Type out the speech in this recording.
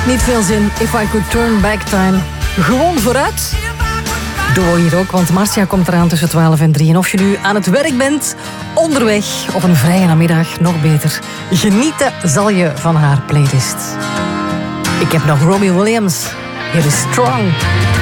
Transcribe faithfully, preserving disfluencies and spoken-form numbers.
Niet veel zin. If I could turn back time. Gewoon vooruit. Doe hier ook, want Marcia komt eraan tussen twaalf en drie. En of je nu aan het werk bent, onderweg, op een vrije namiddag, nog beter. Genieten zal je van haar playlist. Ik heb nog Robbie Williams. Hier is Strong.